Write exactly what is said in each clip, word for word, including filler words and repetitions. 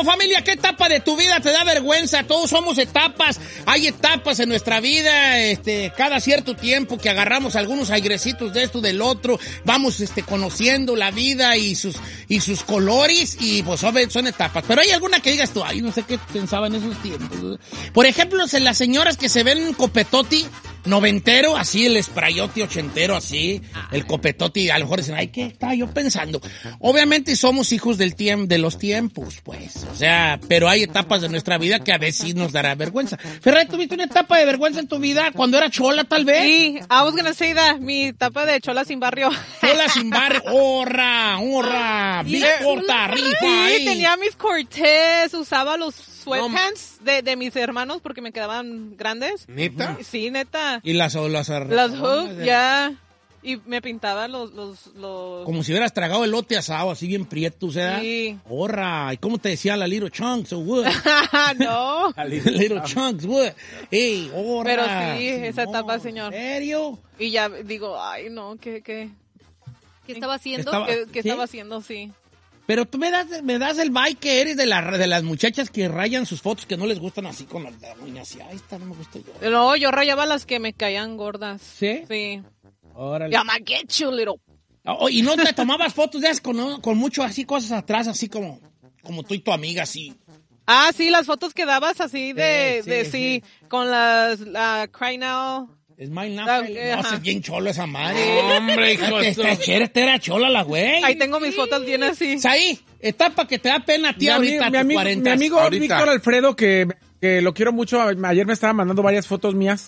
familia, ¿qué etapa de tu vida te da vergüenza? Todos somos etapas. Hay etapas en nuestra vida, este, cada cierto tiempo que agarramos algunos aigrecitos de esto, del otro. Vamos, este, conociendo la vida y sus, y sus colores y, pues, son etapas. Pero hay alguna que digas tú, ay, no sé qué pensaba en esos tiempos. Por ejemplo, las señoras que se ven en copetoti noventero, así, el sprayoti ochentero, así, el copetoti, a lo mejor dicen, ay, ¿qué estaba yo pensando? Obviamente somos hijos del tiempo, de los tiempos, pues, o sea, pero hay etapas de nuestra vida que a veces sí nos dará vergüenza. Ferrari, ¿tuviste una etapa de vergüenza en tu vida cuando era chola, tal vez? Sí, I was gonna say that, mi etapa de chola sin barrio. Chola sin barrio, horra, horra, big corta, rifa, Sí, ahí. tenía mis Cortez, usaba los sweatpants no. de, de mis hermanos porque me quedaban grandes. ¿Neta? Sí, neta. Y las las Las hoops, ya. Yeah. Y me pintaba los, los, los... Como si hubieras tragado elote asado, así bien prieto, o sea. Sí. Horra. ¿Y cómo te decía la Little Chunks o what? No. La Little Chunks, what? Ey, horra. Pero sí, esa etapa, señor. ¿En serio? Y ya digo, ay, no, ¿qué, qué? ¿Qué estaba haciendo? Estaba, ¿Qué, qué ¿sí? estaba haciendo? Sí. Pero tú me das, me das el bye que eres de, la, de las muchachas que rayan sus fotos que no les gustan así con las uñas así. Ahí está, no me gusta yo. No, yo rayaba las que me caían gordas. ¿Sí? Sí. Órale. Ya, ma, get you, little. Oh, y no te tomabas fotos de esas con, con mucho así cosas atrás, así como, como tú y tu amiga, así. Ah, sí, las fotos que dabas así de, sí, de sí, sí, sí, con las, la Cry Now. Smile Now. Ah, No, ajá. es bien cholo esa madre. Hombre, hijo de Esta chera, esta era chola la güey. Ahí tengo mis fotos bien así. Ahí, etapa que te da pena a ti Mi, ahorita, ami- mi tus amigo, cuarenta. mi amigo Ahorita. Víctor Alfredo, que, que lo quiero mucho, ayer me estaba mandando varias fotos mías.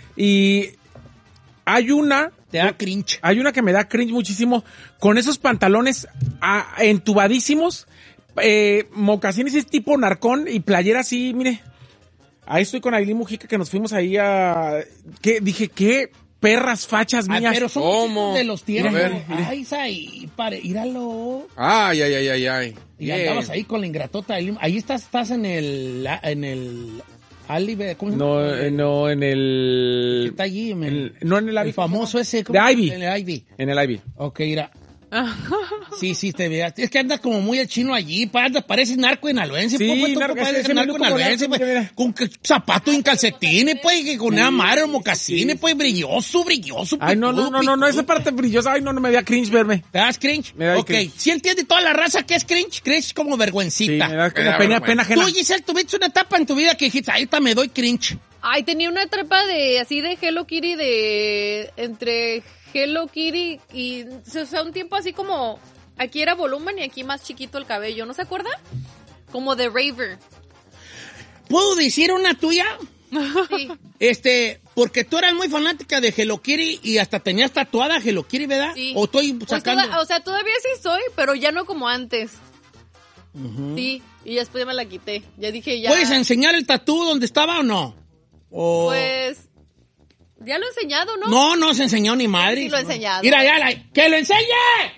Y hay una, Te da cringe. hay una que me da cringe muchísimo, con esos pantalones ah, entubadísimos, eh, mocasines es tipo narcón y playera así, mire. Ahí estoy con Ailín Mujica que nos fuimos ahí a... que dije, qué perras fachas Ay, mías. pero son ¿Cómo? de los tiempos. A ver, Ay, ahí, pare, íralo. Ay, ay, ay, ay, ay. Y Bien. andabas ahí con la ingratota. Ahí, ahí estás, estás en el, en el, Alive, ¿cómo se llama? No, eh, no, en ¿Qué el... está allí? En el- no en el Ivy. el famoso ese. De Ivy. En el Ivy. En el Ivy. Ok, mira. Sí, sí, te veas. Es que andas como muy el chino allí, pa, andas, pareces narco enaloense, Sí, pues, pues, tú narco, pareces ese narco minuto como enaloense, narco, pues, mira. con que- zapatos en calcetines, pues, que con una madre, mocasines, pues, brilloso, brilloso. Ay, no, no, picudo, no, no, no, esa picudo. parte brillosa, ay, no, no me da cringe verme. ¿Te das cringe? Me da ok, cringe. ¿sí entiende toda la raza que es cringe? Cringe como Sí, vergüencita. me da como Me da pena, vergüenza. pena ajena. Tú, Giselle, tuviste una etapa en tu vida que dijiste, ahorita me doy cringe. Ay, tenía una trepa de así de Hello Kitty de entre Hello Kitty y o sea, un tiempo así como aquí era volumen y aquí más chiquito el cabello, ¿no se acuerda? Como de Raver. ¿Puedo decir una tuya? Sí. Este, porque tú eras muy fanática de Hello Kitty y hasta tenías tatuada Hello Kitty, ¿verdad? Sí. O estoy Pues sacando... toda- o sea, todavía sí soy, pero ya no como antes. Sí, y después ya me la quité. Ya dije ya. ¿Puedes enseñar el tatú donde estaba o no? O... Pues ya lo he enseñado, ¿no? No, no se enseñó ni madre. Sí lo he enseñado. Mira, ya la... ¡Que lo enseñe!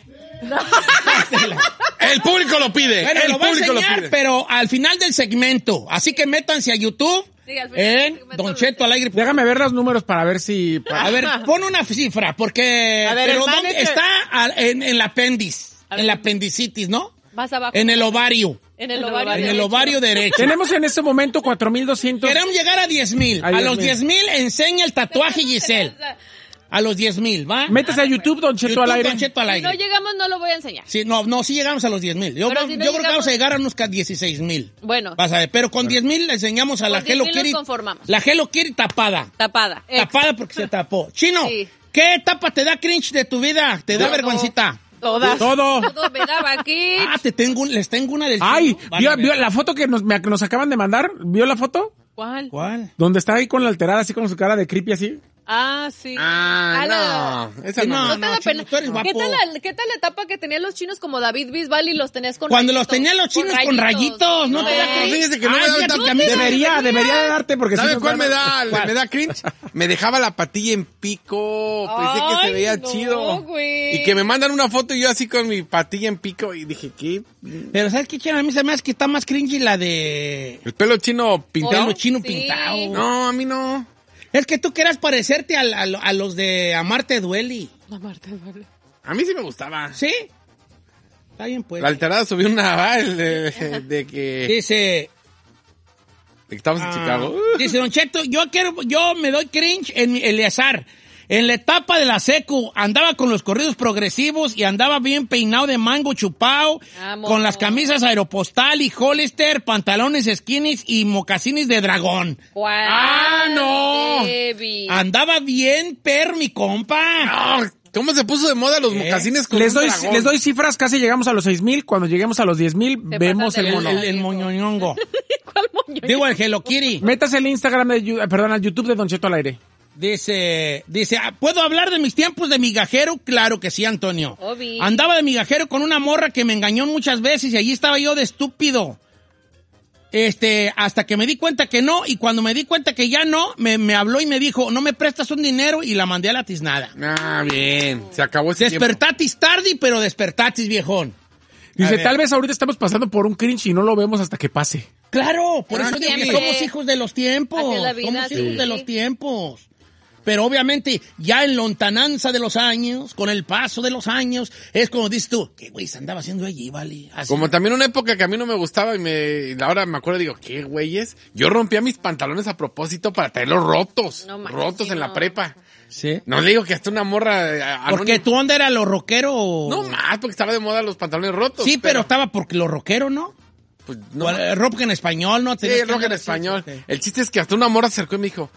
El público lo pide. Bueno, el lo va a público lo enseñar, pide. pero al final del segmento. Así que métanse a YouTube Sí, al final del en segmento Don lo Cheto enseño. Alegre. Déjame ver los números para ver si... A ver, pon una cifra, porque... A ver, pero el ¿dónde manager- está? Al- en, en el apéndice, A en ver. la apendicitis, ¿no? Más abajo. En el ovario. En el En el ovario. En el derecho. ovario derecho. Tenemos en este momento cuatro mil doscientos. Queremos llegar a diez mil. A A diez los mil. diez mil enseña el tatuaje, Giselle. A los diez mil, ¿va? Métese a YouTube, Don Cheto YouTube, al aire. Don Cheto al Si aire. no llegamos, no lo voy a enseñar. Sí, no, no, sí llegamos a los diez mil. Yo, Pero creo- si no yo creo que llegamos- vamos a llegar a unos dieciséis mil. Bueno, Vas a ver, pero con diez mil le enseñamos a la Con diez Hello mil nos Kitty. conformamos. La Hello Kitty tapada. tapada. Tapada porque se tapó. Chino, Sí. ¿qué etapa te da cringe de tu vida? ¿Te da Todo. vergüencita? Todas. Todo. Todo me daba aquí. Ah, te tengo, un- les tengo una del Ay, Chino. Van a ¿vio, ver. vio la foto que nos, me- que nos acaban de mandar? ¿Vio la foto? ¿Cuál? ¿Cuál? Donde está ahí con la alterada, así con su cara de creepy así. Ah, sí. Ah, A la- no. Esa Sí, no. no. ¿No te da Chino, pena? tú eres guapo. ¿Qué tal, la, ¿Qué tal la etapa que tenían los chinos como David Bisbal y los tenías con Cuando los rayitos? tenían los chinos con rayitos, ¿no te da No, cringe? fíjese que no me Ay, da fíjate tanta- que a mí sí me Debería, da- debería de darte porque si ¿Sabe nos cuál dan- me da, ¿Cuál? me da cringe? Me dejaba la patilla en pico, pensé que se Ay, veía no, chido. güey. Y que me mandan una foto y yo así con mi patilla en pico y dije, ¿qué? Pero ¿sabes qué, Chino? A mí se me hace que está más cringy la de... ¿El pelo chino pintado? Pelo chino Sí. pintado. No, a mí no. Es que tú quieras parecerte al- al- a, los de Amarte Duele. La Marta duele. A mí sí me gustaba. ¿Sí? Está bien, pues. La alterada subió una, ¿va? El de, de que... Dice... De que estamos en ah, Chicago. Dice, Don Cheto, yo quiero, yo me doy cringe en mi Eleazar. En la etapa de la secu, andaba con los corridos progresivos y andaba bien peinado de mango chupado, Vamos. con las camisas Aeropostal y Hollister, pantalones skinnies y mocasines de dragón. ¿Cuál? ¡Ah, no! Debbie. Andaba bien per, mi compa. Ah, ¿cómo se puso de moda los ¿Eh? mocasines con Les un doy, dragón? les doy cifras, casi llegamos a los seis mil. Cuando lleguemos a los diez mil, Te vemos pasas el de mono. El, el moñoñongo. ¿Cuál moño? Digo, el Hello Kitty. Métase el Instagram, de, Yu- perdón, al YouTube de Don Cheto al aire. Dice, dice, ah, ¿puedo hablar de mis tiempos de migajero? Claro que sí, Antonio. Obvio. Andaba de migajero con una morra que me engañó muchas veces y allí estaba yo de estúpido. Este, hasta que me di cuenta que no, y cuando me di cuenta que ya no, me, me habló y me dijo, no me prestas un dinero, y la mandé a la tiznada. Ah, bien. Se acabó ese tiempo. Despertatis tardi, pero despertatis viejón. A Dice, ver. tal vez ahorita estamos pasando por un cringe y no lo vemos hasta que pase. Claro, por Ah, eso digo que siempre. somos hijos de los tiempos. Así es la vida, somos sí. hijos de los tiempos. Pero obviamente, ya en lontananza de los años, con el paso de los años, es como dices tú, ¿qué güey se andaba haciendo allí, vale? Así. Como también una época que a mí no me gustaba y me y ahora me acuerdo y digo, ¿qué güeyes? Yo rompía mis pantalones a propósito para traerlos rotos. No manches, rotos en la no. prepa. Sí. No le digo que hasta una morra... eh, Porque anónima- tu onda era lo rockero. No más, porque estaba de moda los pantalones rotos. Sí, pero, estaba porque lo rockero, ¿no? Pues, no, O el rock en español, ¿no? sí, Tenías el que rock en andar así, español. ok. El chiste es que hasta una morra se acercó y me dijo,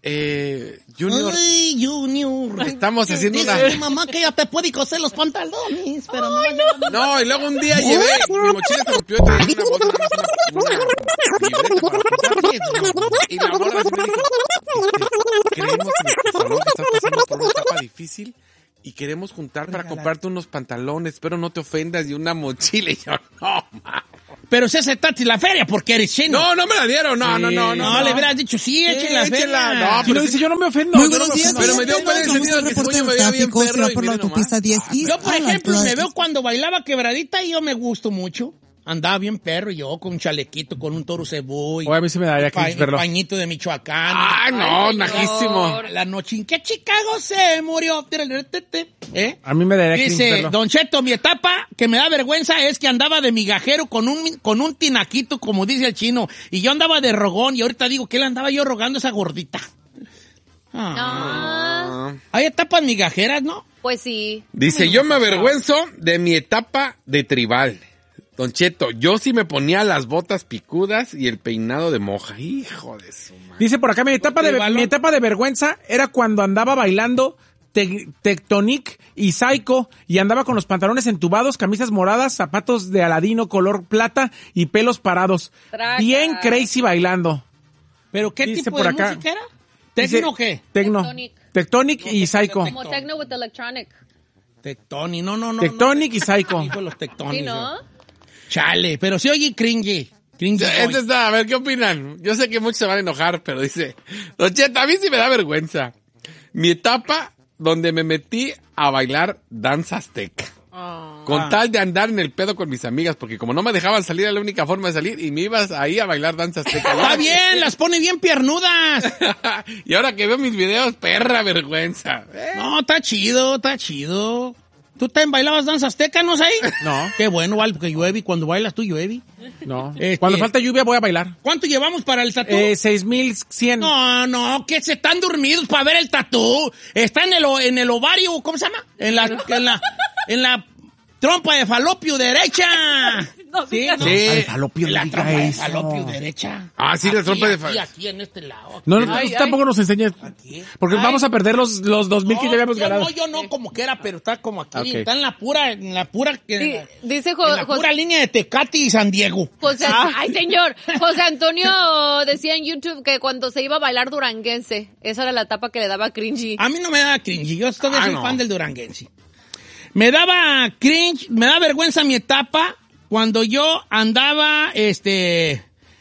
eh, Junior, Ay, Junior. estamos haciendo Dice una... mi mamá que ya te puede coser los pantalones, pero no. no. No, y luego un día llevé, mi mochila se rompió y traía una bolsa, nada más una, una libreta para apuntar. Y la morra así me dijo, este, creemos que en tu salón que estás pasando por una etapa difícil y queremos juntar para comprarte unos pantalones, pero no te ofendas, y una mochila. Y yo, no, ma. Pero si aceptaste la feria porque eres chino. No, no me la dieron, no, no, no, No, no. le hubieras dicho, sí, echen la échenla. feria. No, Y lo pero dice, yo no me ofendo. Muy yo no buenos me días, ofendo. Pero me dio Villateros. pena el Somos sentido el de que reporte ese güey del me veía bien tráfico, se perro va y por la mire nomás. autopista diez East Yo, por a la ejemplo, altura me de- veo cuando bailaba quebradita y yo me gusto mucho. Andaba bien perro yo, con un chalequito, con un toro cebú. y Oye, a mí sí me daría pa- cringe verlo. pañito de Michoacán. Ay, no, Ay, najísimo. La noche en que Chicago se murió. ¿Eh? A mí me daría cringe Dice, verlo. Don Cheto, mi etapa que me da vergüenza es que andaba de migajero con un, con un tinaquito, como dice el chino, y yo andaba de rogón, y ahorita digo que le andaba yo rogando a esa gordita. Ah. Ah, Hay etapas migajeras, ¿no? pues sí. Dice, yo me avergüenzo de mi etapa de tribal. Don Cheto, yo sí me ponía las botas picudas y el peinado de moja. Hijo de su madre. Dice por acá, mi etapa, de, balón. mi etapa de vergüenza era cuando andaba bailando Tec- Tectonic y Psycho y andaba con los pantalones entubados, camisas moradas, zapatos de Aladino color plata y pelos parados. Traca. Bien crazy bailando. ¿Pero qué Dice tipo por de acá. música era? Dice- ¿Tecno qué? Tecno. Tectonic. Tectonic y Psycho. Como techno with electronic. Tectonic, no, no, no. Tectonic no. y Psycho. Hijo de los Tectonic. Sí, ¿no? Chale, pero sí oye cringy. Cringy boy. Este está, a ver, ¿qué opinan? Yo sé que muchos se van a enojar, pero dice, Don Cheto, a mí sí me da vergüenza. Mi etapa donde me metí a bailar danza azteca. Con Ah. tal de andar en el pedo con mis amigas, porque como no me dejaban salir, era la única forma de salir, y me ibas ahí a bailar danza azteca. Está bien, las pone bien piernudas. Y ahora que veo mis videos, perra vergüenza. Eh, No, está chido, está chido. ¿Tú también bailabas danza azteca, no sé? No. Qué bueno, vale, porque llueve y cuando bailas tú llueve. No. Este- Cuando falta lluvia voy a bailar. ¿Cuánto llevamos para el tatú? Eh, seis mil cien. No, no, que se están dormidos para ver el tatú. Está en el, o- en el ovario, ¿cómo se llama? En la, en la, en la trompa de falopio derecha. No, Sí, digas no. Trompa de falopio, En la no diga trompa de eso. falopio derecha. Ah, sí, la Aquí, trompa de aquí, fa- aquí en este lado. No, Aquí. no, Ay, tú tampoco nos enseñes. Aquí. Porque Ay. vamos a perder los, los dos mil que ya habíamos yo ganado. No, yo no, como que era, pero está como aquí. Ok. Está en la pura, en la pura, en Di- la, dice Jo- en la Jos- pura línea de Tecate y San Diego. José, Ah. ay señor, José Antonio decía en YouTube que cuando se iba a bailar duranguense, esa era la etapa que le daba cringy. A mí no me daba cringe, yo todavía Ah, soy no. fan del duranguense. Me daba cringe, me da vergüenza mi etapa cuando yo andaba, este,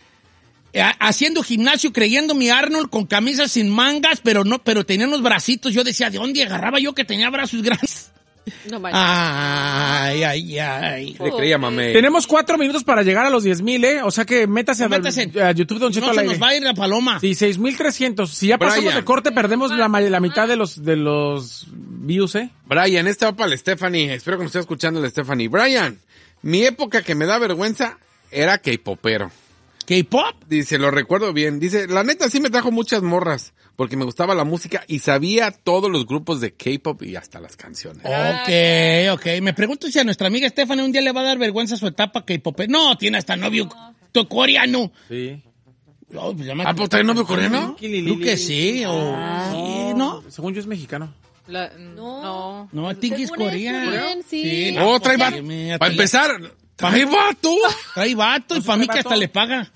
ha- haciendo gimnasio, creyendo mi Arnold con camisas sin mangas, pero no, pero tenía unos bracitos. Yo decía, ¿de dónde agarraba yo que tenía brazos grandes? No manches. Ay, ay, ay. Le creía, mamé. Tenemos cuatro minutos para llegar a los diez mil, ¿eh? O sea que métase a, Métase. a YouTube Don Cheto No al se aire. nos va a ir la paloma. Sí, seis mil trescientos. Si ya pasamos Brian. de corte, perdemos la, ma- la mitad de los de los views, ¿eh? Brian, este va para la Stephanie. Espero que nos esté escuchando la Stephanie. Brian, Mi época que me da vergüenza era K-popero. ¿K-pop? Dice, lo recuerdo bien. Dice, la neta sí me trajo muchas morras, porque me gustaba la música y sabía todos los grupos de K-pop y hasta las canciones. Ok, ok. Me pregunto si a nuestra amiga Stephanie un día le va a dar vergüenza su etapa K-pop. No, tiene hasta novio to- coreano. Sí. Oh, pues llama- ¿Ah, pues trae novio coreano? Creo que sí, o... Sí, ¿no? Según yo es mexicano. La- No. no. No, I think it's Según es coreano. coreano, sí. no, Oh, trae pues, vato. mira, Para trae- empezar, trae vato. Trae vato y para mí que hasta le paga.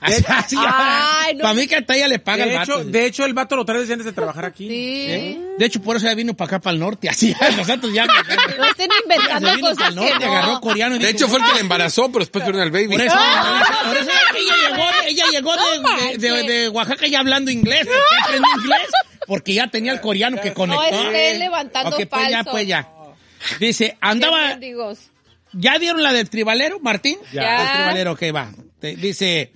Ay, no. Para mí que hasta ella le paga De el hecho, vato. de hecho, el vato lo trae desde antes de trabajar aquí. Sí. De hecho, por eso ya vino para acá, para el norte. Así, nosotros ya... No estén inventando Se vino para cosas el norte, que no. agarró coreano y De dijo, hecho, fue el que le embarazó, pero después vieron al baby. Por eso, por eso ella llegó, ella llegó de, de, de- de Oaxaca ya hablando inglés. ¿Por qué aprendió inglés? Porque ya tenía el coreano que conectó. No esté levantando Ok, pues ya, falso. pues ya. Dice, Qué andaba... mendigos. ¿Ya dieron la del tribalero, Martín? Ya. El tribalero, ok, va. Te- dice...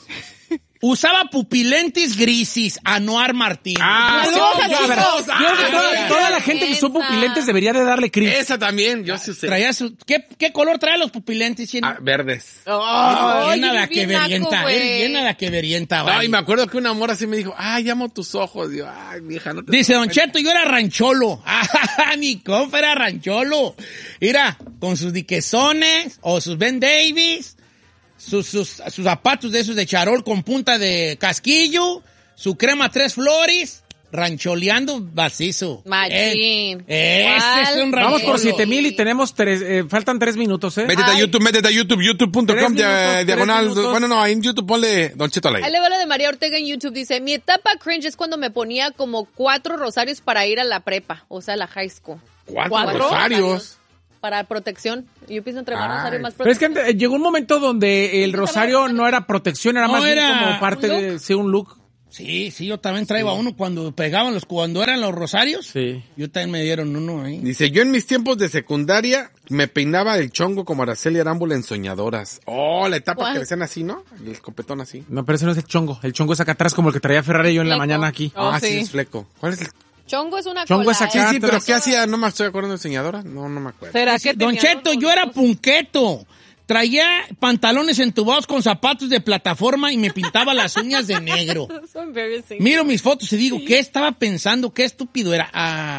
Usaba pupilentes grises, Anuar Martín. Ah, Yo sí, creo que- yo- a ver, yo- yo creo que toda, toda la gente que usó Esa. pupilentes debería de darle cringe. Esa también, yo sí usé. Traía su... ¿Qué, qué color trae los pupilentes? Chino? Ah, verdes. bien Ay, a la eres que bien naco, verienta, güey. eres bien a la que verienta, vale. Ay, me acuerdo que una amor así me dijo, ay, amo tus ojos. Digo, ay, mija, no te... Dice Don Cheto, yo era rancholo. Ah, mi compa era rancholo. Mira, con sus diquesones o sus Ben Davis, sus, sus, sus zapatos de esos de charol con punta de casquillo, su crema tres flores, rancholeando macizo. Machín. Eh, ese es un rancholo. Vamos por siete mil y tenemos tres, eh, faltan tres minutos, ¿eh? Métete a Ay. YouTube, métete a YouTube, youtube punto Tres com, minutos, tres diagonal. minutos. Bueno, no, en YouTube ponle Don Cheto al Ahí aire. le va lo de María Ortega en YouTube. Dice, mi etapa cringe es cuando me ponía como cuatro rosarios para ir a la prepa, o sea, la high school. Cuatro, ¿Cuatro? rosarios. Para protección. Yo pienso entre más Ay. rosario, más Pero es protección. que eh, llegó un momento donde el rosario no era protección, era No, más bien era como parte un de sí, un look. Sí, sí, yo también traía uno cuando pegaban los, cuando eran los rosarios. Sí. Yo también me dieron uno ahí. Dice, yo en mis tiempos de secundaria me peinaba el chongo como Araceli Arámbula en Soñadoras. Oh, la etapa ¿Cuál? que le hacían así, ¿no? El escopetón así. No, pero ese no es el chongo. El chongo es acá atrás como el que traía Ferrari yo en la Fleco. mañana aquí. Oh, ah, sí. sí. es fleco. ¿Cuál es el...? Chongo es una Chongo cola. es acá. Sí, Ah, sí, pero atrás. ¿qué hacía? No me estoy acordando de Soñadoras. No, no me acuerdo. ¿Será que Don tenía Cheto, los yo era bonitos? punqueto. Traía pantalones entubados con zapatos de plataforma y me pintaba las uñas de negro. So embarrassing. Miro mis fotos y digo, ¿qué estaba pensando? ¿Qué estúpido era?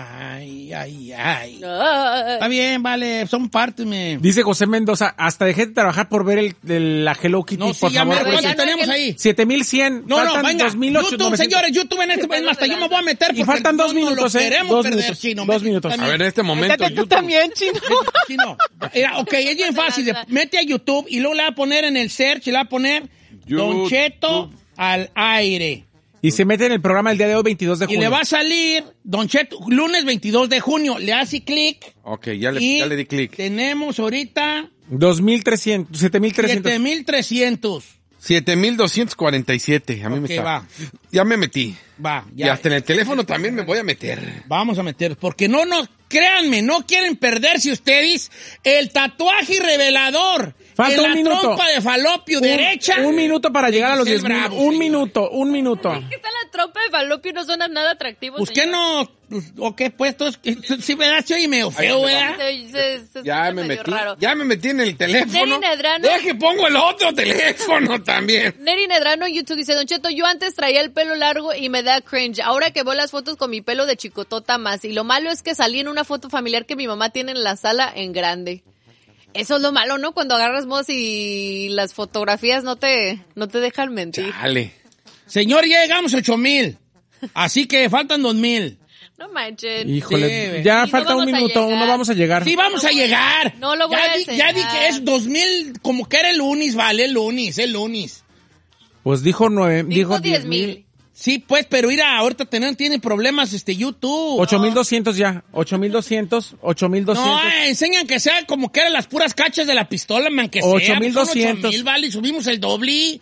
Ay, ay, ay. Ah. Está bien, vale, son partes, me... Dice José Mendoza, hasta dejé de trabajar por ver el, el- la Hello Kitty, No, sí, por ya favor. me pues, ¿cuántos ya no tenemos es que- ahí? siete mil cien. No, no, faltan venga, dos mil ocho, YouTube, novecientos. señores, YouTube en este momento, hasta yo me voy a meter Y porque faltan dos no nos minutos, lo ¿eh? queremos Dos perder, minutos, chino. dos Métete minutos. también. A ver, en este momento, Métete tú YouTube. también, chino. Chino. Era, ok, es bien fácil. de- Mete a YouTube y luego le va a poner en el search y le va a poner Don YouTube. Cheto al aire. Y se mete en el programa el día de hoy, veintidós de Y junio. le va a salir Don Cheto, lunes veintidós de junio. Le hace clic Ok, ya le, y ya le di clic. tenemos ahorita dos mil trescientos, siete mil trescientos. siete mil trescientos. siete mil doscientos cuarenta y siete. A mí Ok, me está. va. Ya me metí. Va, Y ya. hasta en el teléfono también me voy a meter. Vamos a meter, porque no, no, créanme, no quieren perderse ustedes el tatuaje revelador. Falta en un la minuto. trompa de falopio Un- derecha. Un minuto para llegar a los Giselle diez mil. Bravo, Un señor. minuto, un minuto. ¿Qué está la trompa de falopio? No suena nada atractivo. Pues que señor. no, pues, ok, pues, todos, sí, ¿verdad? Sí, oye, medio feo, ¿verdad? Se- se- se Ya escucha me medio metí. raro. Ya me metí en el teléfono. Neri Nedrano. Deja que pongo el otro teléfono también. Neri Nedrano en YouTube dice, Don Cheto, yo antes traía el pelo largo y me da cringe. Ahora que veo las fotos con mi pelo de chicotota más. Y lo malo es que salí en una foto familiar que mi mamá tiene en la sala en grande. Eso es lo malo, ¿no? Cuando agarras voz y las fotografías no te, no te dejan mentir. Dale. Señor, ya llegamos a ocho mil. Así que faltan dos mil. No manchen. Híjole, Sí, ya y no falta un vamos a minuto, llegar. no vamos a llegar. Sí, vamos a llegar. No lo voy ya a di, Ya di enseñar. que es dos mil, como que era el lunes, vale, el lunes, el lunes. Pues dijo nueve, Dijo dijo diez diez mil. mil. Sí, pues, pero mira, ahorita tienen, tiene problemas este YouTube. Ocho mil doscientos ya, ocho mil doscientos, ocho mil No, doscientos. eh, enseñan que sea como que eran las puras cachas de la pistola, man, que sea. ocho mil Pues son doscientos. ocho mil, vale, subimos el doble.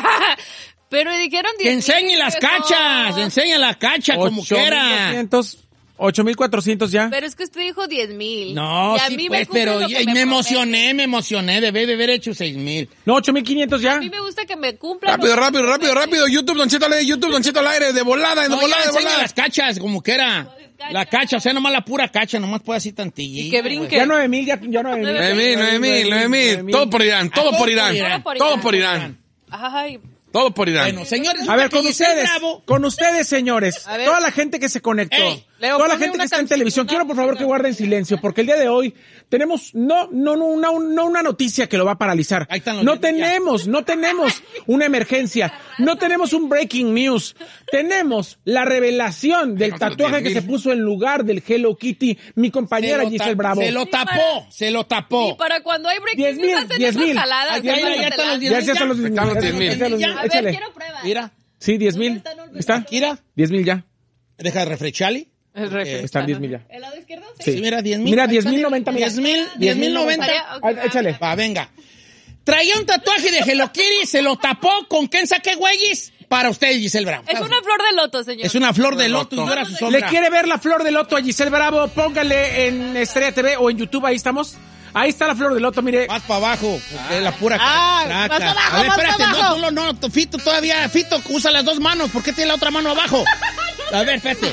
Pero dijeron Que diez enseñen mil, las viejo. cachas, enseña la cacha como ocho mil quiera. doscientos, ocho mil cuatrocientos ya. Pero es que usted dijo diez mil. No, Y a sí, mí me pues, cumple pero lo que ya- me, promete. emocioné, me emocioné, debí de haber hecho seis mil. No, ocho mil quinientos ya. A mí me gusta que me cumpla. Rápido, lo que rápido, me rápido, promete. rápido. YouTube, Don Cheto al aire, YouTube, Don Cheto al aire. De volada, de No, volada, ya de enseña volada. las cachas como quiera. La cacha, o sea, nomás la pura cacha, nomás puede así tantillita. Y que brinque. Ya nueve mil, ya, ya nueve mil. Nueve mil, nueve mil, nueve mil. Todo por Irán, todo por Irán. Todo por Irán. Ay, Todo por Irán. Bueno, señores, A ver, que con Giselle ustedes, Bravo- con ustedes, señores, A ver. toda la gente que se conectó, Ey, Leo, toda la ponme gente que una está en canción, televisión, una- quiero por favor que guarden silencio, porque el día de hoy tenemos no no no una, no una noticia que lo va a paralizar. Ahí están los No niños ya. tenemos, no tenemos una emergencia, no tenemos un breaking news, tenemos la revelación del tatuaje que se puso en lugar del Hello Kitty, mi Se compañera lo Giselle ta- Bravo. Se lo tapó, se lo tapó. y para cuando hay breaking Diez mil, news hacen diez esas mil. jaladas. Ya, ya, ya de están los lanza. diez Ya, mil. ya están los Están los diez mil. Ya. Échale. A ver, quiero pruebas. Mira, Sí, diez mil. ¿Está? mira, diez mil ya. deja de refrescarle. El refresco. Están diez mil ya. ¿El lado izquierdo? Sí, mira, diez mil. Mira, diez mil noventa, mira. diez mil, diez mil noventa. Ah, échale. Va, venga. Traía un tatuaje de Hello Kitty, se lo tapó. ¿Con quién saqué güeyes? Para usted, Giselle Bravo. Es una flor de loto, señor. Es una flor de loto y yo era su sombra. ¿Le quiere ver la flor de loto a Giselle Bravo? Póngale en Estrella T V o en YouTube, ahí estamos. Ahí está la flor de loto, mire. Más para abajo, porque es la pura Ah, catraca. más abajo, A ver, más espérate, abajo. no, no, no, Fito todavía, Fito usa las dos manos, ¿por qué tiene la otra mano abajo? A ver, espérate.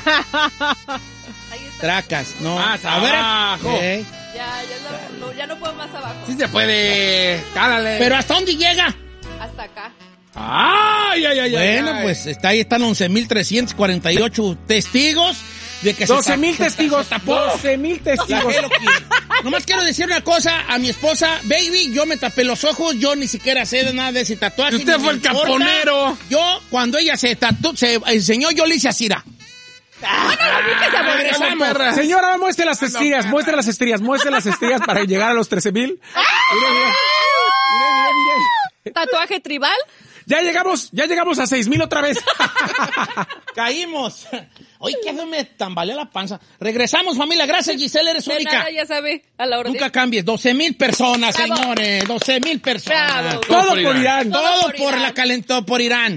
Ahí está. Tracas, no. Más a ver. abajo. Ok. Ya, ya, no, no, ya no puedo más abajo. Sí se puede. Cálale. Pero ¿hasta dónde llega? Hasta acá. Ay, ay, ay, ay. Bueno, ay. pues está ahí están once mil trescientos cuarenta y ocho testigos de que se doce mil tap- se testigos. ta- se tapó. doce mil La testigos. Hello Kitty. Nomás quiero decir una cosa a mi esposa, baby, yo me tapé los ojos, yo ni siquiera sé de nada de ese tatuaje. Usted ni fue me el importa. caponero. Yo, cuando ella se tatu se enseñó, yo le hice así, ra. Regresamos. perra. Señora, muestre las estrías, muestre las estrías, muestre las estrías para llegar a los trece mil. Mire, mire. Mire, mire, mire. Tatuaje tribal. Ya llegamos, ya llegamos a seis mil otra vez. Caímos. Oye, ¿qué hace? Me tambaleó la panza. Regresamos, familia. Gracias, Giselle, eres De única. nada, ya sabe, a la orden. Nunca cambies. doce mil personas, Bravo. señores. doce mil personas. Bravo. Todo por por Irán. Todo, Todo por, por Irán. la calentó por Irán.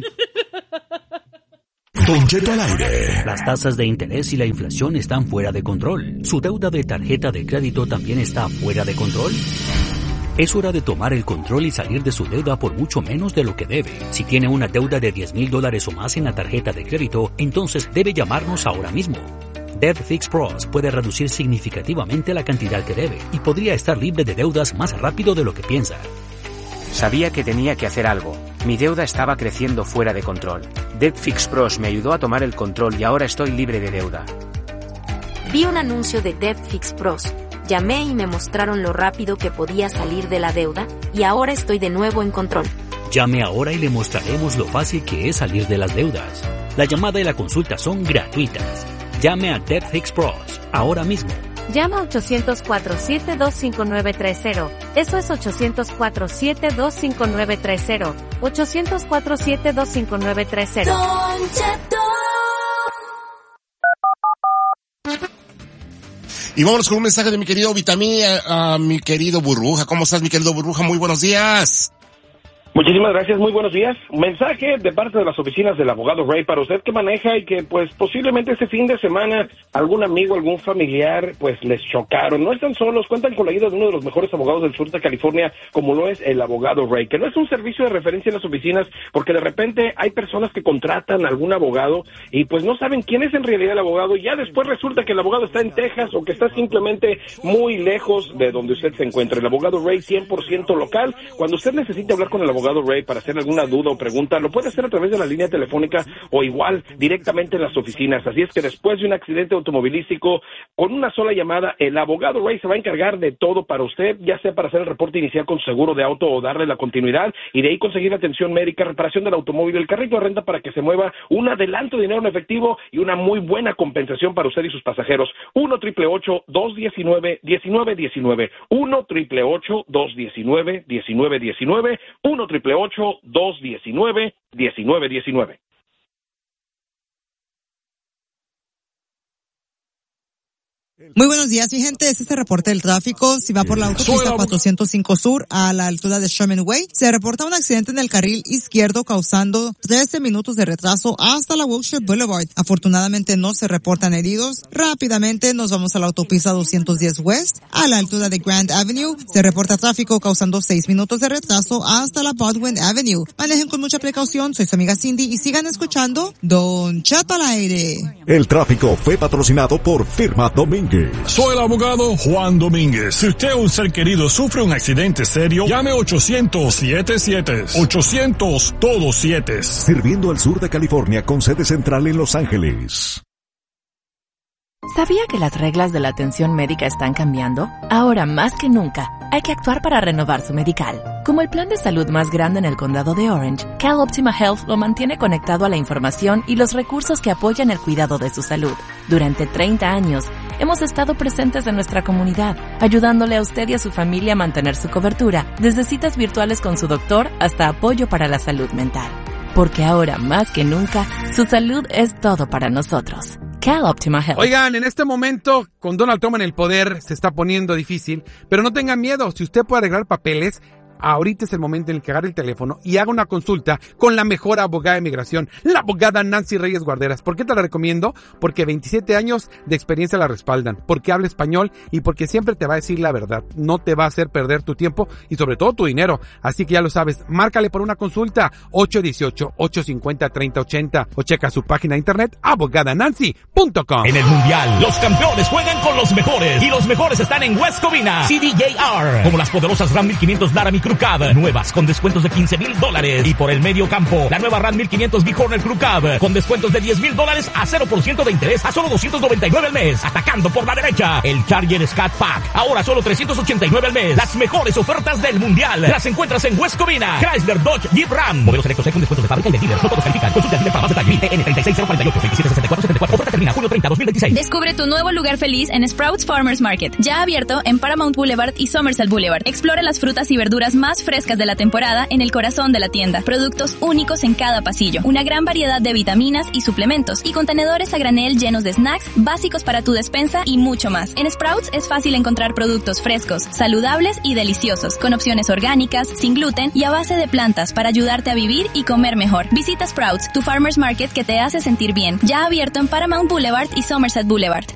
Don Cheto al aire. Las tasas de interés y la inflación están fuera de control. ¿Su deuda de tarjeta de crédito también está fuera de control? Es hora de tomar el control y salir de su deuda por mucho menos de lo que debe. Si tiene una deuda de diez mil dólares o más en la tarjeta de crédito, entonces debe llamarnos ahora mismo. Debt Fix Pros puede reducir significativamente la cantidad que debe y podría estar libre de deudas más rápido de lo que piensa. Sabía que tenía que hacer algo. Mi deuda estaba creciendo fuera de control. Debt Fix Pros me ayudó a tomar el control y ahora estoy libre de deuda. Vi un anuncio de Debt Fix Pros. Llamé y me mostraron lo rápido que podía salir de la deuda, y ahora estoy de nuevo en control. Llame ahora y le mostraremos lo fácil que es salir de las deudas. La llamada y la consulta son gratuitas. Llame a Debt Fix Pros ahora mismo. Llama ocho cero cuatro, siete dos cinco nueve tres cero. Eso es ocho cero cuatro, siete dos cinco nueve tres cero. ocho cero cuatro, siete dos cinco nueve tres cero. Y vámonos con un mensaje de mi querido Vitamina, a, a mi querido Burbuja. ¿Cómo estás, mi querido Burbuja? Muy buenos días. Muchísimas gracias, muy buenos días. Un mensaje de parte de las oficinas del abogado Ray para usted que maneja y que pues posiblemente este fin de semana algún amigo, algún familiar pues les chocaron. No están solos, cuentan con la ayuda de uno de los mejores abogados del sur de California como lo es el abogado Ray, que no es un servicio de referencia en las oficinas porque de repente hay personas que contratan a algún abogado y pues no saben quién es en realidad el abogado y ya después resulta que el abogado está en Texas o que está simplemente muy lejos de donde usted se encuentra. El abogado Ray cien por ciento local. Cuando usted necesite hablar con el abogado Ray para hacer alguna duda o pregunta, lo puede hacer a través de la línea telefónica o igual directamente en las oficinas. Así es que después de un accidente automovilístico, con una sola llamada, el abogado Ray se va a encargar de todo para usted, ya sea para hacer el reporte inicial con seguro de auto o darle la continuidad y de ahí conseguir atención médica, reparación del automóvil, el carrito de renta para que se mueva, un adelanto de dinero en efectivo y una muy buena compensación para usted y sus pasajeros. uno triple ocho, dos uno nueve, uno nueve uno nueve. uno triple ocho, dos uno nueve, uno nueve uno nueve. uno triple ocho, dos uno nueve, uno nueve uno nueve. Muy buenos días, mi gente. Este es el reporte del tráfico. Si va por la autopista cuatrocientos cinco Sur a la altura de Sherman Way, se reporta un accidente en el carril izquierdo causando trece minutos de retraso hasta la Wilshire Boulevard. Afortunadamente no se reportan heridos. Rápidamente nos vamos a la autopista doscientos diez West a la altura de Grand Avenue. Se reporta tráfico causando seis minutos de retraso hasta la Baldwin Avenue. Manejen con mucha precaución. Soy su amiga Cindy y sigan escuchando Don Cheto al aire. El tráfico fue patrocinado por Firma Domínguez. Soy el abogado Juan Domínguez. Si usted o un ser querido sufre un accidente serio, llame ochocientos siete siete. ochocientos todos siete. Sirviendo al sur de California con sede central en Los Ángeles. ¿Sabía que las reglas de la atención médica están cambiando? Ahora más que nunca, hay que actuar para renovar su medical. Como el plan de salud más grande en el condado de Orange, CalOptima Health lo mantiene conectado a la información y los recursos que apoyan el cuidado de su salud. Durante treinta años, hemos estado presentes en nuestra comunidad, ayudándole a usted y a su familia a mantener su cobertura, desde citas virtuales con su doctor hasta apoyo para la salud mental. Porque ahora más que nunca, su salud es todo para nosotros. CalOptima Health. Oigan, en este momento, con Donald Trump en el poder, se está poniendo difícil, pero no tengan miedo. Si usted puede arreglar papeles, ahorita es el momento en el que agarre el teléfono y haga una consulta con la mejor abogada de migración, la abogada Nancy Reyes Guarderas. ¿Por qué te la recomiendo? Porque veintisiete años de experiencia la respaldan, porque habla español y porque siempre te va a decir la verdad. No te va a hacer perder tu tiempo y sobre todo tu dinero. Así que ya lo sabes, márcale por una consulta ocho uno ocho, ocho cinco cero, tres cero ocho cero o checa su página de internet abogada nancy punto com. En el Mundial, los campeones juegan con los mejores y los mejores están en West Covina, C D J R, como las poderosas Ram mil quinientos Laramie Crew Cab, nuevas con descuentos de quince mil dólares. Y por el medio campo, la nueva Ram mil quinientos Bighorn Crew Cab, con descuentos de diez mil dólares a cero por ciento de interés a solo doscientos noventa y nueve al mes. Atacando por la derecha, el Charger Scat Pack, ahora solo trescientos ochenta y nueve al mes. Las mejores ofertas del Mundial las encuentras en West Covina, Chrysler, Dodge, Jeep, Ram. Modelos selectos con descuentos de fábrica y de dealers. No todos califican. Consulta el dealer para más detalles. T N treinta y seis cero cuarenta y ocho, veintisiete sesenta y cuatro setenta y cuatro. Oferta termina junio treinta, dos mil veintiséis. Descubre tu nuevo lugar feliz en Sprouts Farmers Market, ya abierto en Paramount Boulevard y Somerset Boulevard. Explora las frutas y verduras más frescas de la temporada en el corazón de la tienda. Productos únicos en cada pasillo. Una gran variedad de vitaminas y suplementos y contenedores a granel llenos de snacks básicos para tu despensa y mucho más. En Sprouts es fácil encontrar productos frescos, saludables y deliciosos, con opciones orgánicas, sin gluten y a base de plantas para ayudarte a vivir y comer mejor. Visita Sprouts, tu farmers market que te hace sentir bien. Ya abierto en Paramount Boulevard y Somerset Boulevard.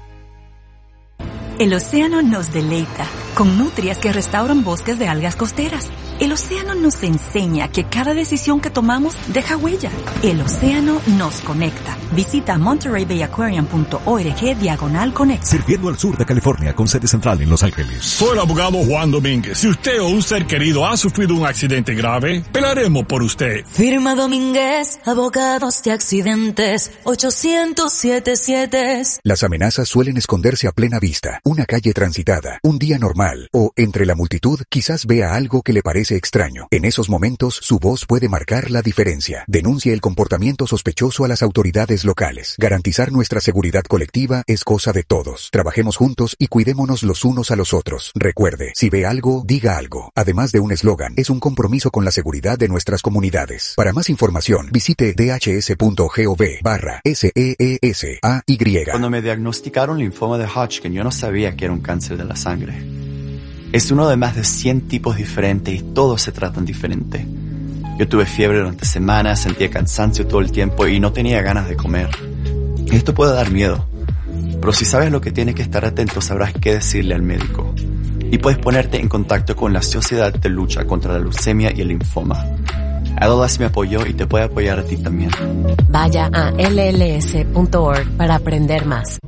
El océano nos deleita con nutrias que restauran bosques de algas costeras. El océano nos enseña que cada decisión que tomamos deja huella. El océano nos conecta. Visita monterey bay aquarium punto org diagonal connect. Sirviendo al sur de California con sede central en Los Ángeles. Soy el abogado Juan Domínguez. Si usted o un ser querido ha sufrido un accidente grave, pelaremos por usted. Firma Domínguez, abogados de accidentes, ochocientos siete siete. Las amenazas suelen esconderse a plena vista. Una calle transitada, un día normal, o entre la multitud quizás vea algo que le parece extraño. En esos momentos, su voz puede marcar la diferencia. Denuncie el comportamiento sospechoso a las autoridades locales. Garantizar nuestra seguridad colectiva es cosa de todos. Trabajemos juntos y cuidémonos los unos a los otros. Recuerde, si ve algo, diga algo. Además de un eslogan, es un compromiso con la seguridad de nuestras comunidades. Para más información, visite dhs.gov barra S E E S A Y. Cuando me diagnosticaron linfoma de Hodgkin, yo no sabía que era un cáncer de la sangre. Es uno de más de cien tipos diferentes y todos se tratan diferente. Yo tuve fiebre durante semanas, sentía cansancio todo el tiempo y no tenía ganas de comer. Esto puede dar miedo, pero si sabes lo que tienes que estar atento, sabrás qué decirle al médico. Y puedes ponerte en contacto con la Sociedad de Lucha contra la Leucemia y el Linfoma. L L S me apoyó y te puede apoyar a ti también. Vaya a L L S punto org para aprender más.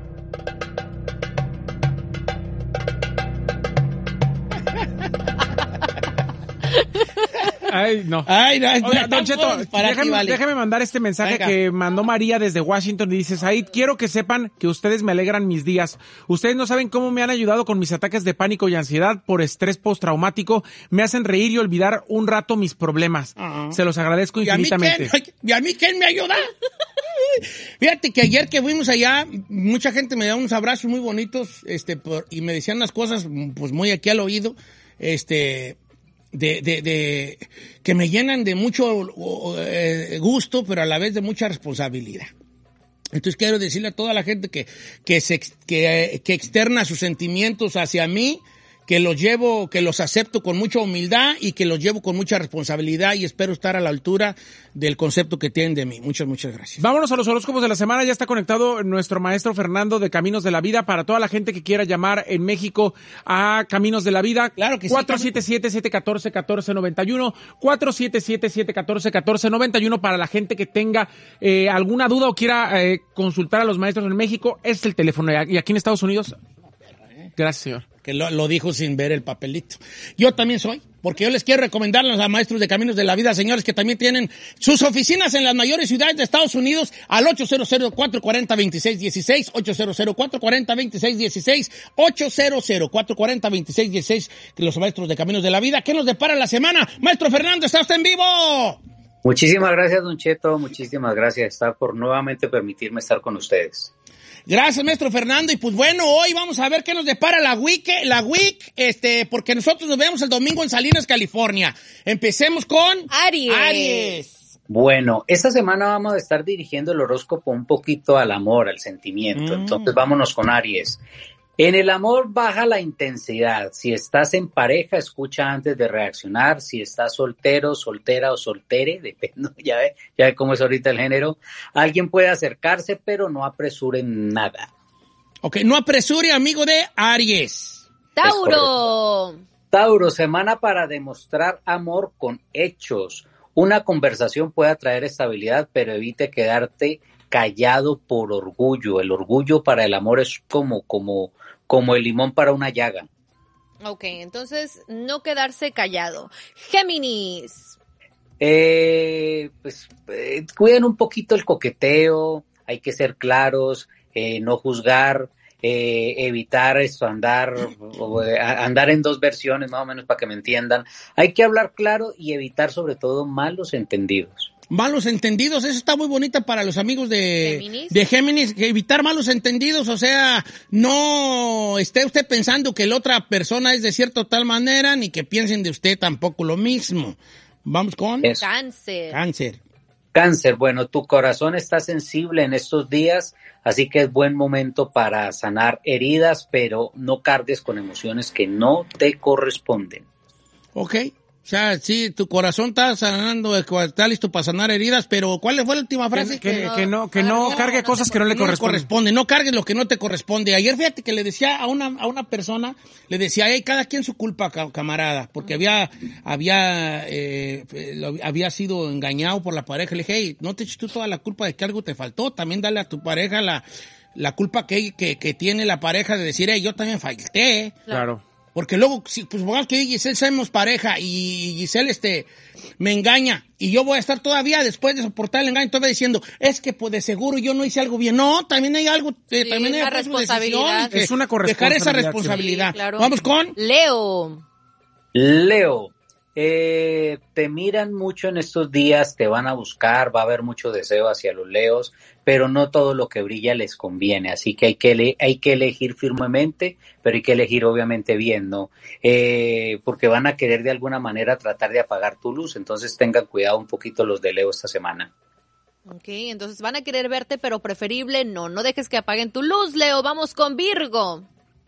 Ay, no. Ay, no. Oiga, Don Cheto, déjame, ti, vale. déjame mandar este mensaje Venga. que mandó María desde Washington y dice, Said, quiero que sepan que ustedes me alegran mis días. Ustedes no saben cómo me han ayudado con mis ataques de pánico y ansiedad por estrés postraumático. Me hacen reír y olvidar un rato mis problemas. Uh-huh. Se los agradezco infinitamente. ¿Y a mí quién, ¿Y a mí quién me ayuda? Fíjate que ayer que fuimos allá, mucha gente me dio unos abrazos muy bonitos, este, por, y me decían unas cosas, pues muy aquí al oído, este... De, de, de, que me llenan de mucho uh, gusto, pero a la vez de mucha responsabilidad. Entonces quiero decirle a toda la gente que, que, se, que, que externa sus sentimientos hacia mí, que los llevo, que los acepto con mucha humildad y que los llevo con mucha responsabilidad y espero estar a la altura del concepto que tienen de mí. Muchas, muchas gracias. Vámonos a los horóscopos de la semana. Ya está conectado nuestro maestro Fernando de Caminos de la Vida. Para toda la gente que quiera llamar en México a Caminos de la Vida. Claro que cuatro sí. siete siete, siete uno cuatro, uno cuatro nueve uno. cuatro siete siete, siete uno cuatro, uno cuatro nueve uno para la gente que tenga eh, alguna duda o quiera eh, consultar a los maestros en México. Es el teléfono. Y aquí en Estados Unidos. Gracias, señor. Que lo, lo dijo sin ver el papelito. Yo también soy, porque yo les quiero recomendarles a maestros de Caminos de la Vida, señores, que también tienen sus oficinas en las mayores ciudades de Estados Unidos, al ocho cero cero, cuatro cuatro cero, dos seis uno seis, ocho cero cero, cuatro cuatro cero, dos seis uno seis, ocho cero cero, cuatro cuatro cero, dos seis uno seis, los maestros de Caminos de la Vida. ¿Qué nos depara la semana? Maestro Fernando, ¿está usted en vivo? Muchísimas gracias, Don Cheto, muchísimas gracias está por nuevamente permitirme estar con ustedes. Gracias, maestro Fernando. Y pues bueno, hoy vamos a ver qué nos depara la week, la week, este, porque nosotros nos vemos el domingo en Salinas, California. Empecemos con Aries. Aries. Bueno, esta semana vamos a estar dirigiendo el horóscopo un poquito al amor, al sentimiento. Mm. Entonces vámonos con Aries. En el amor baja la intensidad. Si estás en pareja, escucha antes de reaccionar. Si estás soltero, soltera o soltere, depende, ya ve, ya ve cómo es ahorita el género. Alguien puede acercarse, pero no apresuren nada. Ok, no apresure, amigo de Aries. Tauro. Tauro, semana para demostrar amor con hechos. Una conversación puede traer estabilidad, pero evite quedarte callado por orgullo. El orgullo para el amor es como, como, como el limón para una llaga. Ok, entonces no quedarse callado. Géminis. Eh, pues eh, cuiden un poquito el coqueteo, hay que ser claros, eh, no juzgar, eh, evitar esto, andar, o, eh, andar en dos versiones más o menos para que me entiendan. Hay que hablar claro y evitar sobre todo malos entendidos. Malos entendidos, eso está muy bonita para los amigos de Géminis, de Géminis, que evitar malos entendidos, o sea, no esté usted pensando que la otra persona es de cierta o tal manera, ni que piensen de usted tampoco lo mismo. Vamos con Eso. Cáncer. Cáncer. Cáncer, bueno, tu corazón está sensible en estos días, así que es buen momento para sanar heridas, pero no cargues con emociones que no te corresponden. Ok. O sea, sí, tu corazón está sanando, está listo para sanar heridas, pero ¿cuál fue la última frase? Que, que, que no, que no, no cargue no, cosas no, que no le no corresponden. corresponde. No cargues lo que no te corresponde. Ayer fíjate que le decía a una, a una persona, le decía, hey, cada quien su culpa, camarada, porque había, había, eh, había sido engañado por la pareja. Le dije, hey, no te eches tú toda la culpa de que algo te faltó, también dale a tu pareja la, la culpa que, que, que tiene la pareja de decir, hey, yo también falté. Claro. Porque luego, si, pues pongamos que Giselle somos pareja y Giselle este, me engaña y yo voy a estar todavía, después de soportar el engaño, todavía diciendo, es que pues de seguro yo no hice algo bien. No, también hay algo, eh, sí, también hay una responsabilidad. Es una corresponsabilidad. Dejar esa responsabilidad. Sí, claro. Vamos con Leo. Leo. Eh, te miran mucho en estos días, te van a buscar, va a haber mucho deseo hacia los Leos, pero no todo lo que brilla les conviene, así que hay que, ele- hay que elegir firmemente, pero hay que elegir obviamente bien, ¿no? Eh, porque van a querer de alguna manera tratar de apagar tu luz, entonces tengan cuidado un poquito los de Leo esta semana. Ok, entonces van a querer verte, pero preferible no, no dejes que apaguen tu luz, Leo. Vamos con Virgo.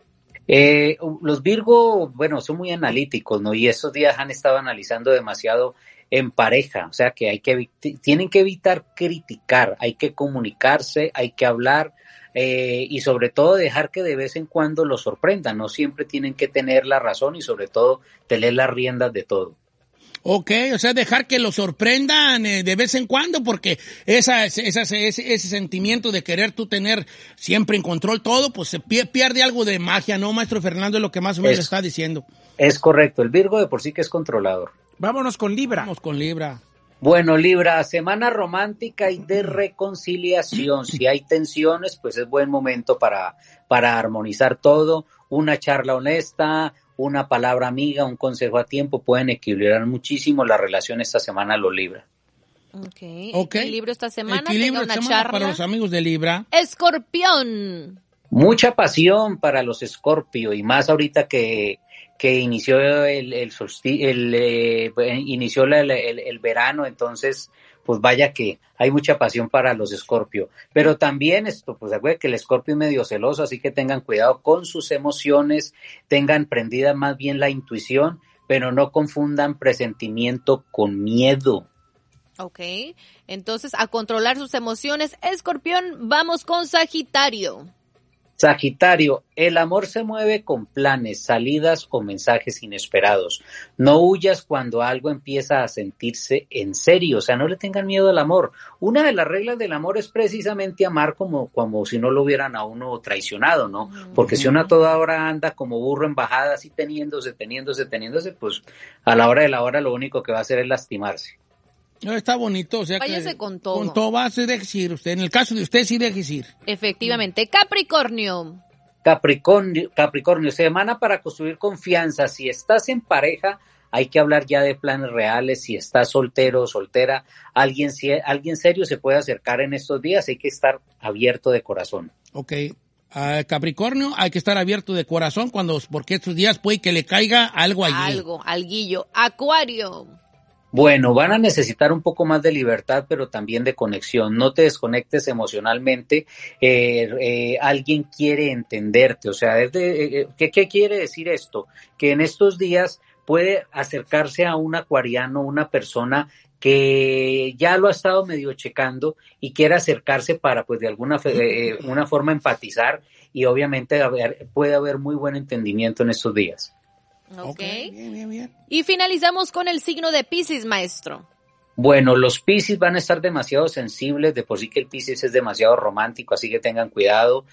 Eh, los Virgo, bueno, son muy analíticos, ¿no? Y estos días han estado analizando demasiado en pareja, o sea que hay que tienen que evitar criticar, hay que comunicarse, hay que hablar eh, y sobre todo dejar que de vez en cuando los sorprendan, no siempre tienen que tener la razón y sobre todo tener las riendas de todo. Ok, o sea, dejar que lo sorprendan eh, de vez en cuando, porque esa, esa, ese, ese sentimiento de querer tú tener siempre en control todo, pues se pierde algo de magia, ¿no, maestro Fernando? Es lo que más o menos es, está diciendo. Es correcto, el Virgo de por sí que es controlador. Vámonos con Libra. Vamos con Libra. Bueno, Libra, semana romántica y de reconciliación. Si hay tensiones, pues es buen momento para, para armonizar todo. Una charla honesta, una palabra amiga, un consejo a tiempo pueden equilibrar muchísimo la relación esta semana los Libra. Okay. ok. Equilibrio esta semana. Equilibrio una esta semana charla. Para los amigos de Libra. Escorpión. Mucha pasión para los Escorpio y más ahorita que, que inició el, el, solsti- el, eh, inició la, el, el verano, entonces pues vaya que hay mucha pasión para los Escorpio. Pero también esto, pues acuérdense que el Escorpio es medio celoso, así que tengan cuidado con sus emociones, tengan prendida más bien la intuición, pero no confundan presentimiento con miedo. Ok, entonces a controlar sus emociones. Escorpión, vamos con Sagitario. Sagitario, el amor se mueve con planes, salidas o mensajes inesperados. No huyas cuando algo empieza a sentirse en serio, o sea, no le tengan miedo al amor. Una de las reglas del amor es precisamente amar como, como si no lo hubieran a uno traicionado, ¿no? Porque si uno a toda hora anda como burro en bajada, así teniéndose, teniéndose, teniéndose, pues a la hora de la hora lo único que va a hacer es lastimarse. Está bonito, o sea Váyase que con todo. con todo va a ser decir usted. En el caso de usted sí decir. Efectivamente. Capricornio. Capricornio, Capricornio, semana para construir confianza. Si estás en pareja, hay que hablar ya de planes reales. Si estás soltero o soltera, alguien, alguien serio se puede acercar en estos días. Hay que estar abierto de corazón. Ok. Uh, Capricornio, hay que estar abierto de corazón cuando, porque estos días puede que le caiga algo allí. Algo, alguillo. Acuario. Bueno, van a necesitar un poco más de libertad, pero también de conexión. No te desconectes emocionalmente. Eh, eh, alguien quiere entenderte. O sea, es de, eh, ¿qué, ¿qué quiere decir esto? Que en estos días puede acercarse a un acuariano, una persona que ya lo ha estado medio checando y quiere acercarse para, pues, de alguna eh, una forma empatizar, y obviamente haber, puede haber muy buen entendimiento en estos días. Ok. okay. Bien, bien, bien. Y finalizamos con el signo de Piscis, maestro. Bueno, los Piscis van a estar demasiado sensibles, de por sí que el Piscis es demasiado romántico, así que tengan cuidado.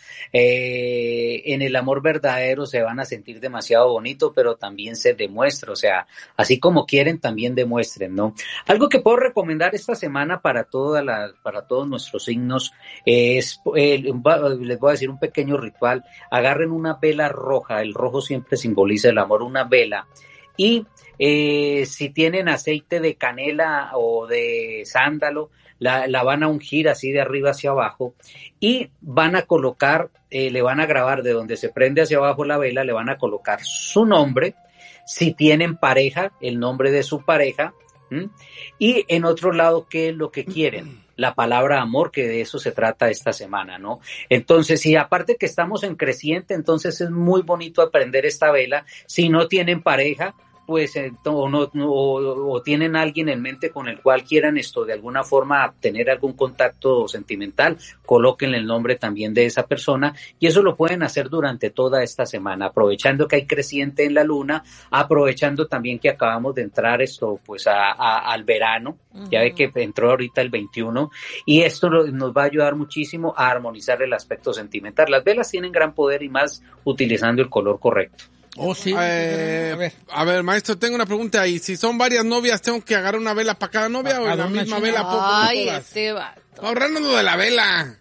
Eh, en el amor verdadero se van a sentir demasiado bonito, pero también se demuestra, o sea, así como quieren, también demuestren, ¿no? Algo que puedo recomendar esta semana para toda la, para todos nuestros signos es, eh, les voy a decir un pequeño ritual. Agarren una vela roja, el rojo siempre simboliza el amor, una vela, y Eh, si tienen aceite de canela o de sándalo, la, la van a ungir así de arriba hacia abajo y van a colocar, eh, le van a grabar de donde se prende hacia abajo la vela, le van a colocar su nombre, si tienen pareja, el nombre de su pareja, ¿m? Y en otro lado, ¿qué es lo que quieren? La palabra amor, que de eso se trata esta semana, ¿no? Entonces, si aparte que estamos en creciente, entonces es muy bonito aprender esta vela. Si no tienen pareja, pues eh, o, no, o, o tienen alguien en mente con el cual quieran esto de alguna forma tener algún contacto sentimental, colóquenle el nombre también de esa persona, y eso lo pueden hacer durante toda esta semana, aprovechando que hay creciente en la luna, aprovechando también que acabamos de entrar esto pues a, a, al verano, uh-huh. Ya ve que entró ahorita el veintiuno, y esto lo, nos va a ayudar muchísimo a armonizar el aspecto sentimental. Las velas tienen gran poder, y más utilizando el color correcto. Oh, sí. Eh, a, ver. a ver, maestro, tengo una pregunta ahí. Si son varias novias, ¿tengo que agarrar una vela para cada novia o en la misma china? vela? Poco Ay, este va. Ahorrarnos lo de la vela.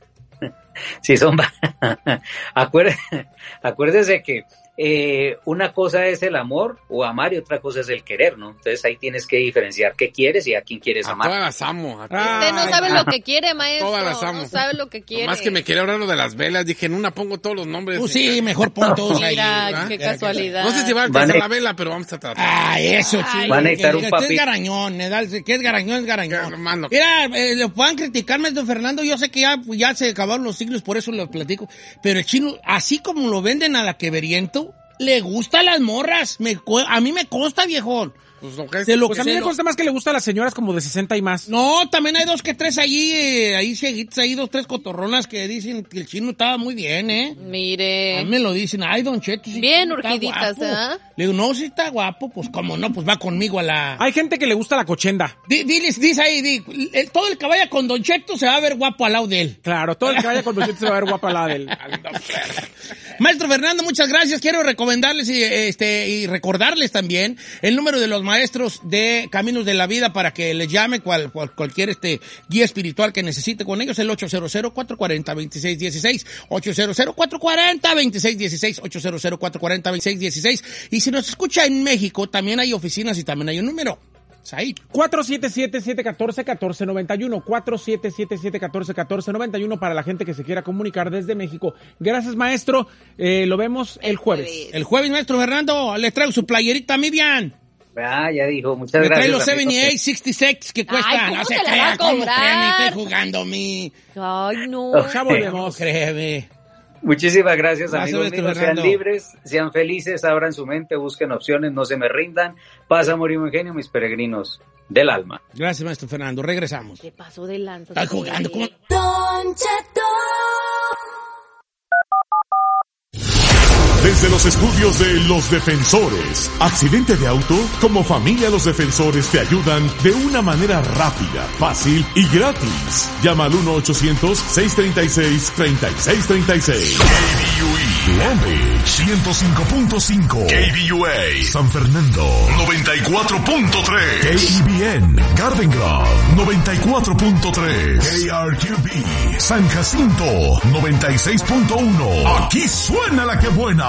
Si son... Acuérdese, acuérdese que eh, una cosa es el amor o amar y otra cosa es el querer, ¿no? Entonces ahí tienes que diferenciar qué quieres y a quién quieres a amar. Todas las amo. A todas. Usted no sabe lo que quiere, maestro. Todas las amo. No sabe lo que quiere. Más que me quería ahorrar lo de las velas. Dije, en una pongo todos los nombres. Pues sí, mejor pon todos ahí. Mira, qué casualidad. No sé si va a alcanzar la vela, pero vamos a tratar. Ah, eso, chico. Van a necesitar un papel. Es garañón, que es garañón, es garañón. Mira, eh, le puedan criticarme, don Fernando, yo sé que ya, ya se acabaron los siglos, por eso lo platico, pero el chino, así como lo venden a la quebriento, le gustan las morras. Me, a mí me consta, viejón. Pues, lo que es, lo pues que a mí me consta lo... más que le gusta a las señoras como de sesenta y más. No, también hay dos que tres allí, eh, ahí seguidas, ahí dos, tres cotorronas que dicen que el chino estaba muy bien, ¿eh? Mire. A mí me lo dicen, ay, don Cheto, sí, bien urgiditas, ¿eh? Le digo, no, si está guapo, pues cómo no, pues va conmigo a la... Hay gente que le gusta la cochenda. Diles, dice ahí, di, el, todo el que vaya con don Cheto se va a ver guapo al lado de él. Claro, todo el que vaya con don Cheto se va a ver guapo al lado de él. Maestro Fernando, muchas gracias. Quiero recomendarles y, este, y recordarles también el número de los maestros de Caminos de la Vida para que les llame cual, cual, cualquier este guía espiritual que necesite con ellos, el ocho cero cero, cuatro cuatro cero, dos seis uno seis, ocho cero cero, cuatro cuatro cero, dos seis uno seis, ocho cero cero, cuatro cuatro cero, dos seis uno seis. Y si nos escucha en México, también hay oficinas y también hay un número. Ahí. cuatro siete siete, siete uno cuatro, uno cuatro nueve uno, cuatro siete siete, siete uno cuatro, uno cuatro nueve uno para la gente que se quiera comunicar desde México. Gracias, maestro. Eh, lo vemos el jueves. El jueves, maestro Fernando, les traigo su playerita, mi bien. Ah, ya dijo, muchas Me gracias. trae los amigo. setenta y ocho, sesenta y seis que cuestan. Ay, ¿cómo no se te la crea, va a ¿cómo cobrar? creen? Estoy jugando mi... Ay, no. Ya volvemos, créeme. Muchísimas gracias, Gracias, amigos maestro míos. Sean Fernando. libres, sean felices, abran su mente, busquen opciones, no se me rindan. Paz, amor y buen genio, mis peregrinos del alma. Gracias, maestro Fernando. Regresamos. ¿Qué pasó de lanza? Estás jugando, ¿cómo? Don Cheto. Desde los estudios de Los Defensores. Accidente de auto, como familia Los Defensores te ayudan de una manera rápida, fácil y gratis. Llama al uno ochocientos, seiscientos treinta y seis, treinta y seis treinta y seis. K B U E Long Beach ciento cinco punto cinco. K B U A San Fernando noventa y cuatro punto tres. K E B N Garden Grove noventa y cuatro punto tres. K R Q B San Jacinto noventa y seis punto uno. Aquí suena la que buena.